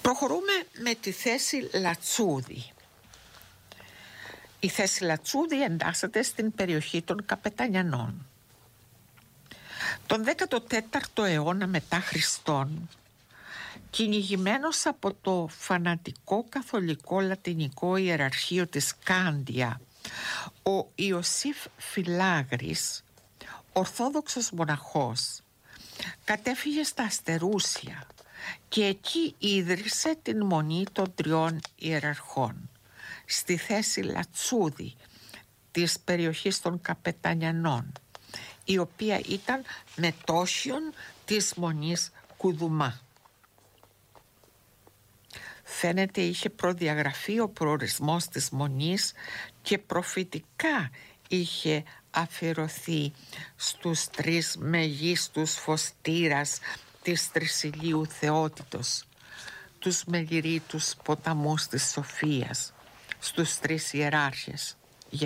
Προχωρούμε με τη θέση Λατσούδη. Η θέση Λατσούδη εντάσσεται στην περιοχή των Καπετανιανών. Τον 14ο αιώνα μετά Χριστόν, κυνηγημένος από το φανατικό καθολικό λατινικό ιεραρχείο της Κάντια, ο Ιωσήφ Φιλάγρης, ορθόδοξος μοναχός, κατέφυγε στα Αστερούσια και εκεί ίδρυσε την Μονή των Τριών Ιεραρχών στη θέση Λατσούδη της περιοχής των Καπετανιανών, η οποία ήταν μετόχιον της Μονής Κουδουμά. Φαίνεται είχε προδιαγραφεί ο προορισμός της Μονής και προφητικά είχε αφιερωθεί στους τρεις μεγίστους φωστήρας της τρισηλίου θεότητος, τους μεγηρίτους ποταμούς της Σοφίας, στους τρεις ιεράρχες.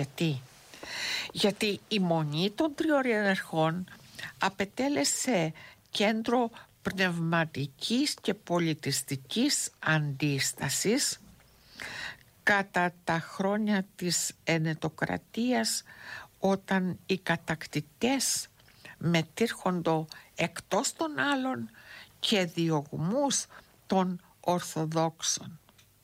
Γιατί η Μονή των Τριών Ιεραρχών απετέλεσε κέντρο πνευματικής και πολιτιστικής αντίστασης κατά τα χρόνια της ενετοκρατίας, όταν οι κατακτητές μετήρχοντο εκτός των άλλων και διωγμούς των Ορθοδόξων.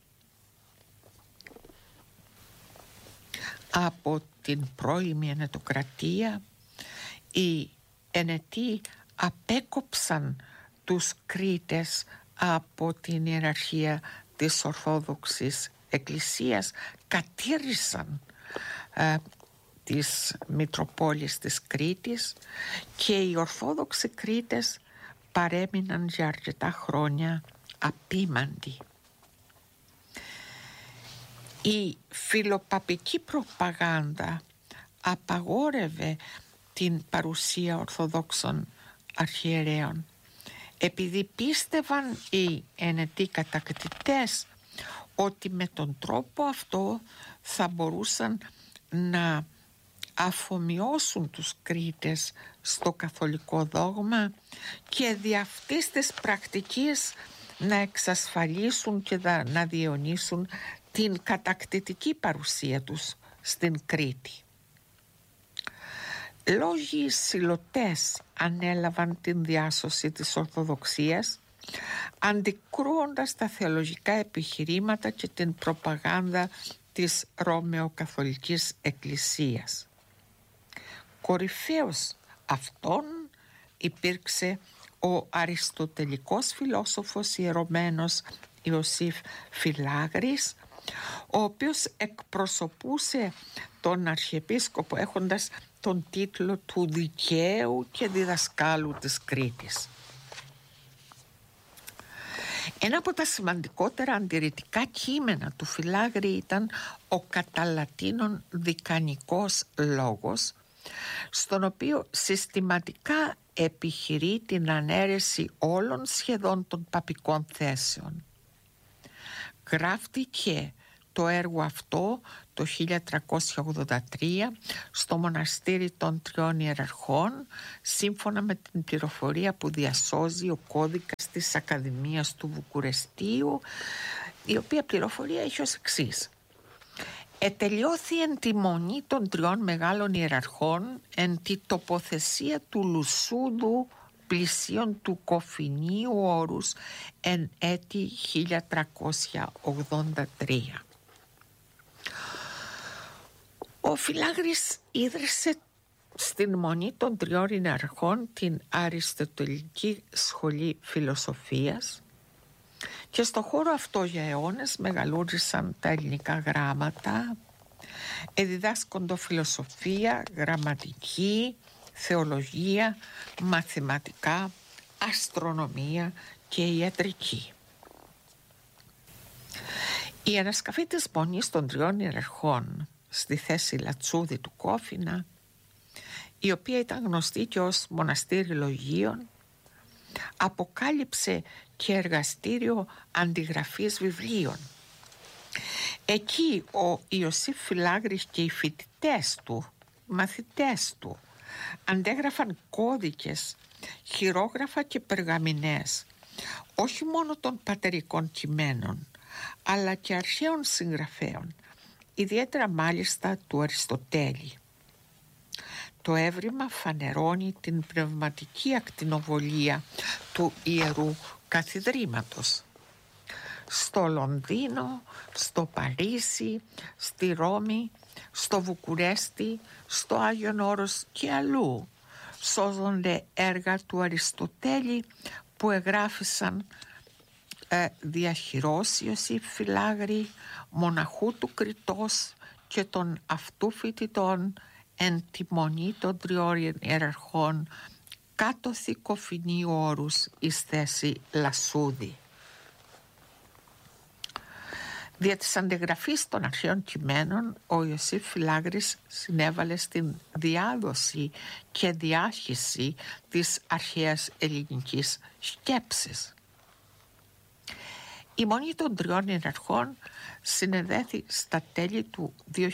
Από την πρώιμη ενετοκρατία οι ενετοί απέκοψαν τους Κρήτες από την ιεραρχία της Ορθόδοξης Εκκλησίας, κατήργησαν της Μητροπόλης της Κρήτης και οι Ορθόδοξοι Κρήτες παρέμειναν για αρκετά χρόνια απίμαντοι. Η φιλοπαπική προπαγάνδα απαγόρευε την παρουσία Ορθοδόξων αρχιερέων, επειδή πίστευαν οι ενετοί κατακτητές ότι με τον τρόπο αυτό θα μπορούσαν να αφομοιώσουν τους Κρήτες στο καθολικό δόγμα και δι' αυτής της πρακτικής να εξασφαλίσουν και να διαιωνίσουν την κατακτητική παρουσία τους στην Κρήτη. Λόγοι συλλωτές ανέλαβαν την διάσωση της Ορθοδοξίας, αντικρούοντας τα θεολογικά επιχειρήματα και την προπαγάνδα της Ρωμαιοκαθολικής Εκκλησίας. Κορυφαίος αυτών υπήρξε ο αριστοτελικός φιλόσοφος ιερωμένος Ιωσήφ Φιλάγρης, ο οποίος εκπροσωπούσε τον Αρχιεπίσκοπο έχοντας τον τίτλο του δικαίου και διδασκάλου της Κρήτης. Ένα από τα σημαντικότερα αντιρρητικά κείμενα του Φιλάγρη ήταν ο κατά Λατίνων δικανικός λόγος, στον οποίο συστηματικά επιχειρεί την ανέρεση όλων σχεδόν των παπικών θέσεων. Γράφτηκε το έργο αυτό το 1383 στο μοναστήρι των Τριών Ιεραρχών, σύμφωνα με την πληροφορία που διασώζει ο κώδικας της Ακαδημίας του Βουκουρεστίου, η οποία πληροφορία έχει ως εξής: «Ετελειώθη εν τη Μονή των Τριών Μεγάλων Ιεραρχών εν τη τοποθεσία του Λουσούδου πλησίων του Κοφινίου όρους εν έτη 1383». Ο Φιλάγρης ίδρυσε στην Μονή των Τριών Ιεραρχών την Αριστοτελική Σχολή Φιλοσοφίας και στο χώρο αυτό για αιώνες μεγαλούρισαν τα ελληνικά γράμματα, εδιδάσκοντο φιλοσοφία, γραμματική, θεολογία, μαθηματικά, αστρονομία και ιατρική. Η ανασκαφή της Μονής των Τριών Ιεραρχών στη θέση Λατσούδη του Κόφινα, η οποία ήταν γνωστή και ως μοναστήρι λογίων, αποκάλυψε και εργαστήριο αντιγραφής βιβλίων. Εκεί ο Ιωσήφ Φιλάγρης και οι φοιτητές του, μαθητές του, αντέγραφαν κώδικες, χειρόγραφα και περγαμηνές, όχι μόνο των πατερικών κειμένων, αλλά και αρχαίων συγγραφέων, ιδιαίτερα μάλιστα του Αριστοτέλη. Το έβριμα φανερώνει την πνευματική ακτινοβολία του Ιερού Καθιδρύματος. Στο Λονδίνο, στο Παρίσι, στη Ρώμη, στο Βουκουρέστι, στο Άγιον Όρος και αλλού σώζονται έργα του Αριστοτέλη που εγγράφησαν διαχειρός Ιωσήφ Φυλάγρη, μοναχού του Κριτός και των αυτού φοιτητών εν τη μονή των τριών ιεραρχών κάτω θηκοφινή όρους εις θέση Λασούδη. Δια της αντιγραφής των αρχαίων κειμένων, ο Ιωσήφ Φυλάγρης συνέβαλε στην διάδοση και διάχυση της αρχαίας ελληνικής σκέψης. Η Μονή των Τριών Ιεραρχών συνεδέθη στα τέλη του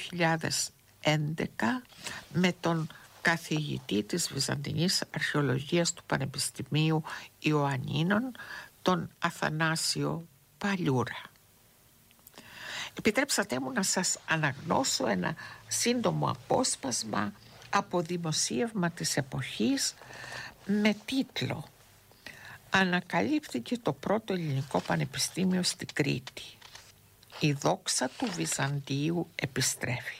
2011 με τον καθηγητή της Βυζαντινής Αρχαιολογίας του Πανεπιστημίου Ιωαννίνων, τον Αθανάσιο Παλιούρα. Επιτρέψατε μου να σας αναγνώσω ένα σύντομο απόσπασμα από δημοσίευμα της εποχής με τίτλο «Ανακαλύφθηκε το πρώτο ελληνικό πανεπιστήμιο στην Κρήτη. Η δόξα του Βυζαντίου επιστρέφει».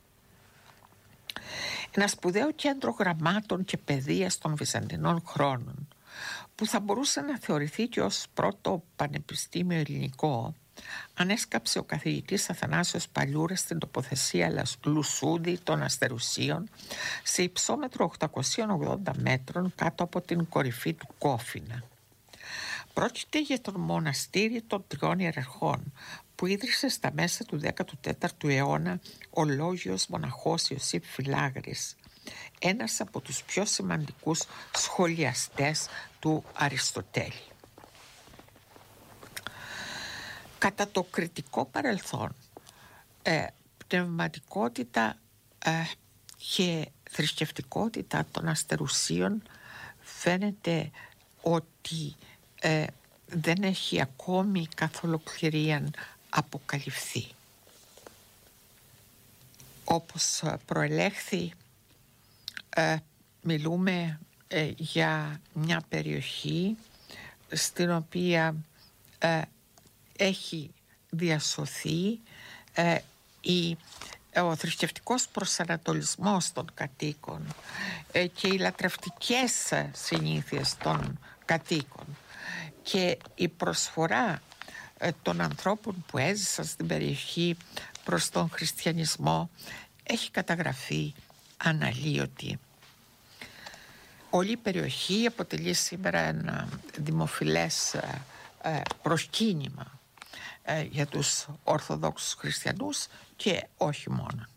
Ένα σπουδαίο κέντρο γραμμάτων και παιδείας των Βυζαντινών χρόνων, που θα μπορούσε να θεωρηθεί και ως πρώτο πανεπιστήμιο ελληνικό, ανέσκαψε ο καθηγητής Αθανάσιος Παλιούρας στην τοποθεσία Λουσούδη των Αστερουσίων σε υψόμετρο 880 μέτρων κάτω από την κορυφή του Κόφινα. Πρόκειται για το μοναστήρι των Τριών Ιεραρχών που ίδρυσε στα μέσα του 14ου αιώνα ο λόγιος μοναχός Ιωσήφ Φυλάγρης, ένας από τους πιο σημαντικούς σχολιαστές του Αριστοτέλη. Κατά το κριτικό παρελθόν, πνευματικότητα και θρησκευτικότητα των Αστερουσίων φαίνεται ότι δεν έχει ακόμη καθ' ολοκληρίαν αποκαλυφθεί. Όπως προελέχθη, μιλούμε για μια περιοχή στην οποία έχει διασωθεί ο θρησκευτικός προσανατολισμός των κατοίκων και οι λατρευτικές συνήθειες των κατοίκων και η προσφορά των ανθρώπων που έζησαν στην περιοχή προς τον χριστιανισμό έχει καταγραφεί αναλύωτη. Όλη η περιοχή αποτελεί σήμερα ένα δημοφιλές προσκύνημα για τους Ορθοδόξους χριστιανούς και όχι μόνο.